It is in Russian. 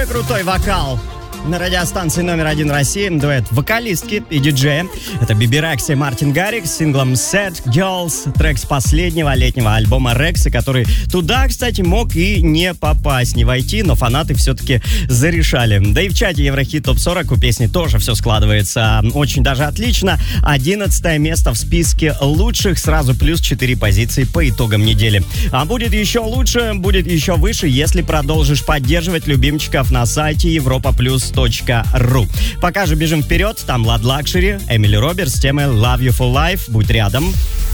Такой крутой вокал. На радиостанции номер 1 России дуэт вокалистки и диджея. Это Биби Рекс и Мартин Гаррикс с синглом Sad Girls, трек с последнего летнего альбома Рекса, который туда, кстати, мог и не попасть, не войти, но фанаты все-таки зарешали. Да и в чате Еврохит Топ 40 у песни тоже все складывается очень даже отлично. 11 место в списке лучших, сразу плюс 4 позиции по итогам недели. А будет еще лучше, будет еще выше, если продолжишь поддерживать любимчиков на сайте europaplus.ru. Пока же бежим вперед, там Lad Luxury, Эмили Робертс с темой Love You For Life, будь рядом.